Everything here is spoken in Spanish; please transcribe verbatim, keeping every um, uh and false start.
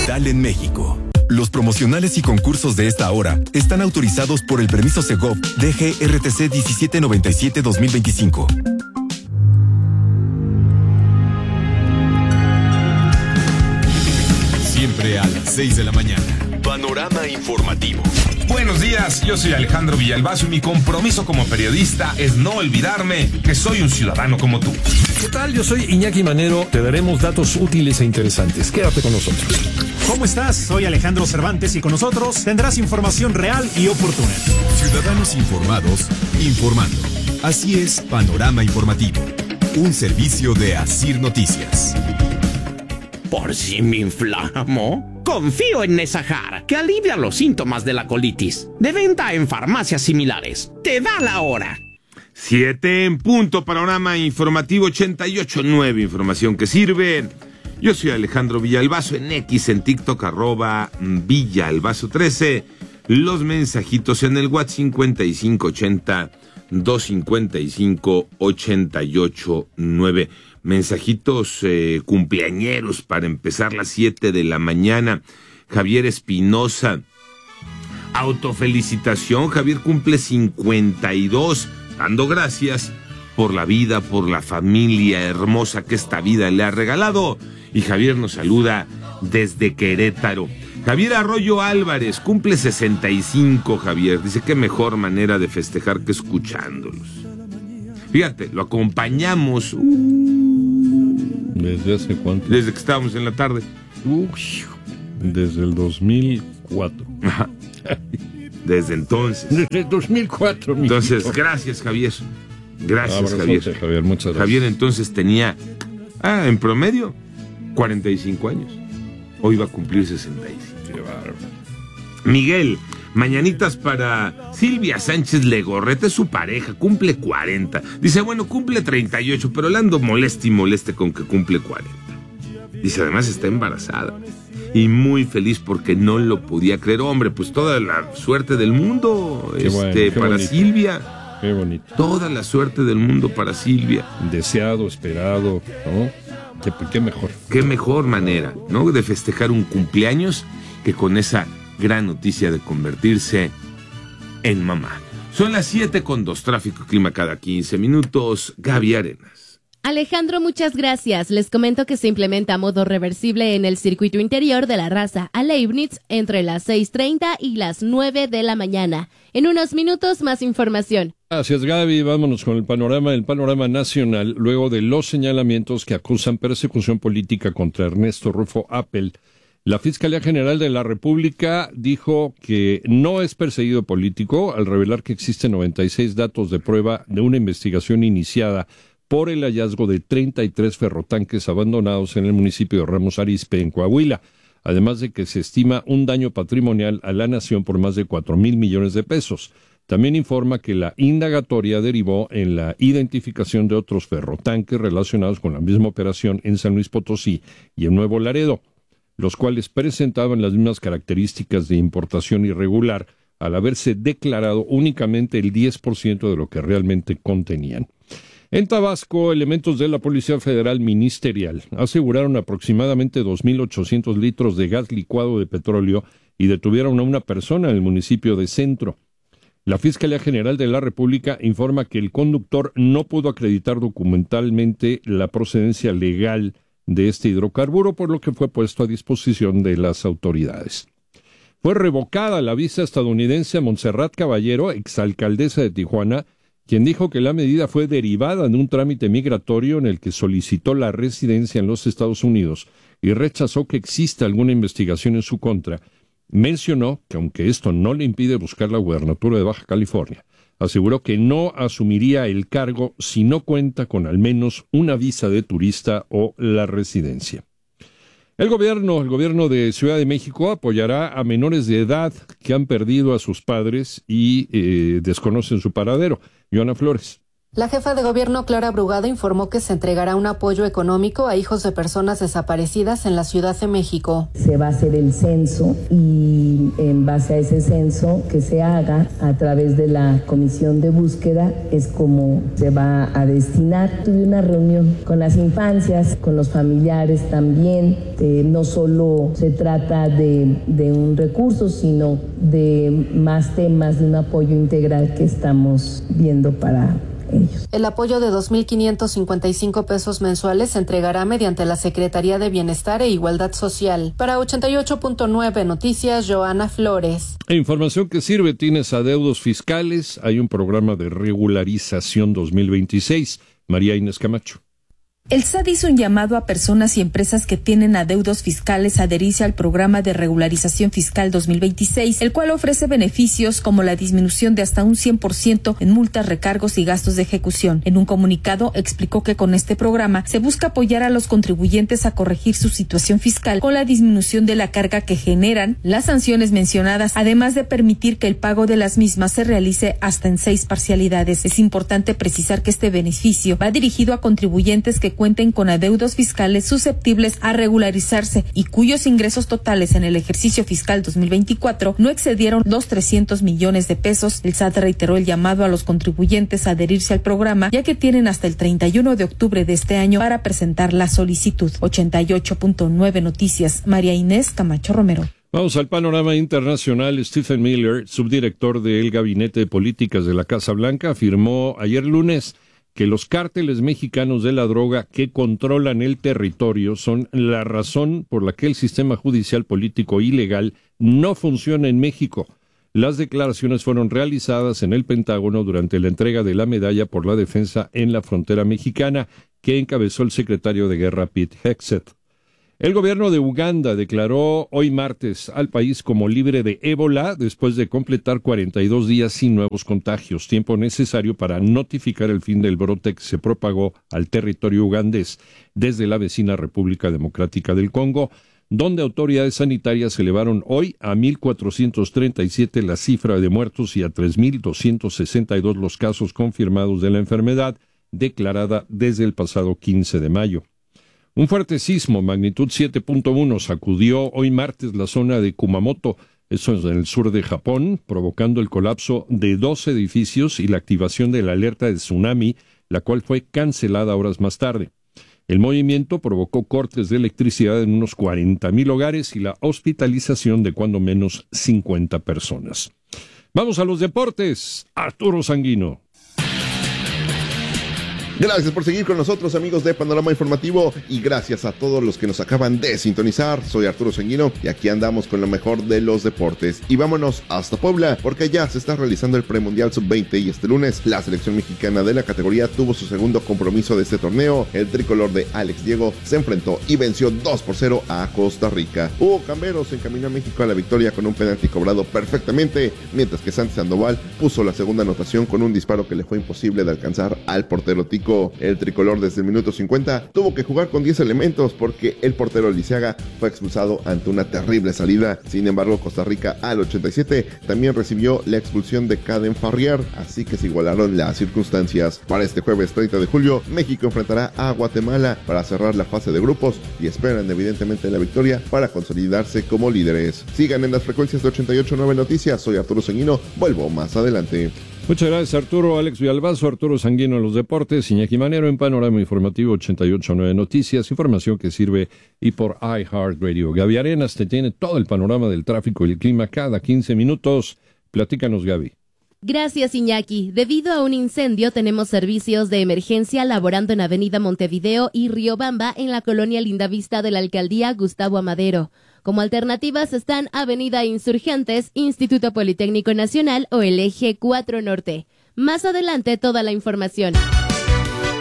digital en México. Los promocionales y concursos de esta hora están autorizados por el permiso Segov D G R T C diecisiete noventa y siete dos mil veinticinco. Siempre a las seis de la mañana. Panorama informativo. Buenos días, yo soy Alejandro Villalbazo y mi compromiso como periodista es no olvidarme que soy un ciudadano como tú. ¿Qué tal? Yo soy Iñaki Manero. Te daremos datos útiles e interesantes. Quédate con nosotros. ¿Cómo estás? Soy Alejandro Cervantes y con nosotros tendrás información real y oportuna. Ciudadanos informados, informando. Así es Panorama Informativo, un servicio de Asir Noticias. Por si me inflamo, confío en Nesajar, que alivia los síntomas de la colitis. De venta en farmacias similares. Te da la hora. Siete en punto, Panorama Informativo ochenta y ocho punto nueve, información que sirve. Yo soy Alejandro Villalbazo, en X, en TikTok, arroba Villalbazo trece. Los mensajitos en el WhatsApp cincuenta y cinco ochenta, doscientos cincuenta y cinco, ochenta y ocho nueve. Mensajitos eh, cumpleañeros para empezar las siete de la mañana. Javier Espinosa, autofelicitación. Javier cumple cincuenta y dos, dando gracias por la vida, por la familia hermosa que esta vida le ha regalado. Y Javier nos saluda desde Querétaro. Javier Arroyo Álvarez cumple sesenta y cinco, Javier. Dice, qué mejor manera de festejar que escuchándolos. Fíjate, lo acompañamos. Uh, ¿Desde hace cuánto? Desde que estábamos en la tarde. Uy, desde el dos mil cuatro. Ajá. Desde entonces. Desde el dos mil cuatro, mi Entonces, hijo. gracias, Javier. Gracias, Abrazote, Javier. Javier, muchas gracias. Javier entonces tenía, ah, en promedio, cuarenta y cinco años. Hoy va a cumplir sesenta y cinco. Qué bárbaro. Miguel, mañanitas para Silvia Sánchez Legorreta, es su pareja, cumple cuarenta. Dice, bueno, cumple treinta y ocho, pero le ando moleste y moleste con que cumple cuarenta. Dice, además está embarazada. Y muy feliz porque no lo podía creer. Hombre, pues toda la suerte del mundo Qué este, bueno, qué para bonito. Silvia. Qué bonito. Toda la suerte del mundo para Silvia. Deseado, esperado, ¿no? Qué, qué mejor. Qué mejor manera, ¿no?, de festejar un cumpleaños que con esa gran noticia de convertirse en mamá. Son las siete con dos, tráfico y clima cada quince minutos. Gaby Arenas. Alejandro, muchas gracias. Les comento que se implementa modo reversible en el circuito interior de la raza a Leibniz entre las seis treinta y las nueve de la mañana. En unos minutos, más información. Gracias, Gaby. Vámonos con el panorama, el panorama nacional, luego de los señalamientos que acusan persecución política contra Ernesto Rufo Appel. La Fiscalía General de la República dijo que no es perseguido político al revelar que existen noventa y seis datos de prueba de una investigación iniciada por el hallazgo de treinta y tres ferrotanques abandonados en el municipio de Ramos Arizpe, en Coahuila, además de que se estima un daño patrimonial a la nación por más de cuatro mil millones de pesos. También informa que la indagatoria derivó en la identificación de otros ferrotanques relacionados con la misma operación en San Luis Potosí y en Nuevo Laredo, los cuales presentaban las mismas características de importación irregular, al haberse declarado únicamente el diez por ciento de lo que realmente contenían. En Tabasco, elementos de la Policía Federal Ministerial aseguraron aproximadamente dos mil ochocientos litros de gas licuado de petróleo y detuvieron a una persona en el municipio de Centro. La Fiscalía General de la República informa que el conductor no pudo acreditar documentalmente la procedencia legal de este hidrocarburo, por lo que fue puesto a disposición de las autoridades. Fue revocada la visa estadounidense a Montserrat Caballero, exalcaldesa de Tijuana, quien dijo que la medida fue derivada de un trámite migratorio en el que solicitó la residencia en los Estados Unidos y rechazó que exista alguna investigación en su contra. Mencionó que aunque esto no le impide buscar la gubernatura de Baja California, aseguró que no asumiría el cargo si no cuenta con al menos una visa de turista o la residencia. El gobierno, el gobierno de Ciudad de México apoyará a menores de edad que han perdido a sus padres y eh, desconocen su paradero. Joana Flores. La jefa de gobierno Clara Brugada informó que se entregará un apoyo económico a hijos de personas desaparecidas en la Ciudad de México. Se va a hacer el censo y en base a ese censo que se haga a través de la comisión de búsqueda es como se va a destinar. Tuve una reunión con las infancias, con los familiares también. Eh, no solo se trata de, de un recurso, sino de más temas, de un apoyo integral que estamos viendo para ellos. El apoyo de dos mil quinientos cincuenta y cinco pesos mensuales se entregará mediante la Secretaría de Bienestar e Igualdad Social. Para ochenta y ocho punto nueve Noticias, Joana Flores. Información que sirve, tienes adeudos fiscales, hay un programa de regularización dos mil veintiséis. María Inés Camacho. El S A T hizo un llamado a personas y empresas que tienen adeudos fiscales a adherirse al programa de regularización fiscal dos mil veintiséis, el cual ofrece beneficios como la disminución de hasta un cien por ciento en multas, recargos y gastos de ejecución. En un comunicado explicó que con este programa se busca apoyar a los contribuyentes a corregir su situación fiscal con la disminución de la carga que generan las sanciones mencionadas, además de permitir que el pago de las mismas se realice hasta en seis parcialidades. Es importante precisar que este beneficio va dirigido a contribuyentes que cuenten con adeudos fiscales susceptibles a regularizarse y cuyos ingresos totales en el ejercicio fiscal dos mil veinticuatro no excedieron los trescientos millones de pesos. El S A T reiteró el llamado a los contribuyentes a adherirse al programa, ya que tienen hasta el treinta y uno de octubre de este año para presentar la solicitud. ochenta y ocho punto nueve Noticias, María Inés Camacho Romero. Vamos al panorama internacional. Stephen Miller, subdirector del Gabinete de Políticas de la Casa Blanca, afirmó ayer lunes que los cárteles mexicanos de la droga que controlan el territorio son la razón por la que el sistema judicial político ilegal no funciona en México. Las declaraciones fueron realizadas en el Pentágono durante la entrega de la medalla por la defensa en la frontera mexicana que encabezó el secretario de Guerra Pete Hegseth. El gobierno de Uganda declaró hoy martes al país como libre de ébola después de completar cuarenta y dos días sin nuevos contagios, tiempo necesario para notificar el fin del brote que se propagó al territorio ugandés desde la vecina República Democrática del Congo, donde autoridades sanitarias elevaron hoy a mil cuatrocientos treinta y siete la cifra de muertos y a tres mil doscientos sesenta y dos los casos confirmados de la enfermedad, declarada desde el pasado quince de mayo. Un fuerte sismo, magnitud siete punto uno, sacudió hoy martes la zona de Kumamoto, eso es en el sur de Japón, provocando el colapso de dos edificios y la activación de la alerta de tsunami, la cual fue cancelada horas más tarde. El movimiento provocó cortes de electricidad en unos cuarenta mil hogares y la hospitalización de cuando menos cincuenta personas. Vamos a los deportes. Arturo Sanguino. Gracias por seguir con nosotros, amigos de Panorama Informativo, y gracias a todos los que nos acaban de sintonizar. Soy Arturo Sanguino y aquí andamos con lo mejor de los deportes. Y vámonos hasta Puebla, porque ya se está realizando el premundial sub veinte y este lunes la selección mexicana de la categoría tuvo su segundo compromiso de este torneo. El tricolor de Alex Diego se enfrentó y venció dos por cero a Costa Rica. Hugo Cambero se encaminó a México a la victoria con un penalti cobrado perfectamente, mientras que Santi Sandoval puso la segunda anotación con un disparo que le fue imposible de alcanzar al portero tico. El tricolor desde el minuto cincuenta tuvo que jugar con diez elementos porque el portero Liceaga fue expulsado ante una terrible salida. Sin embargo, Costa Rica al ochenta y siete también recibió la expulsión de Caden Farrier, así que se igualaron las circunstancias. Para este jueves treinta de julio, México enfrentará a Guatemala para cerrar la fase de grupos y esperan evidentemente la victoria para consolidarse como líderes. Sigan en las frecuencias de ochenta y ocho punto nueve Noticias. Soy Arturo Sanguino, vuelvo más adelante. Muchas gracias, Arturo. Alex Villalbazo, Arturo Sanguino en los deportes, Iñaki Manero en Panorama Informativo ochenta y ocho punto nueve Noticias, información que sirve y por iHeartRadio. Gaby Arenas te tiene todo el panorama del tráfico y el clima cada quince minutos. Platícanos, Gaby. Gracias, Iñaki. Debido a un incendio, tenemos servicios de emergencia laborando en Avenida Montevideo y Riobamba en la colonia Lindavista de la Alcaldía Gustavo Amadero. Como alternativas están Avenida Insurgentes, Instituto Politécnico Nacional o el Eje cuatro Norte. Más adelante, toda la información.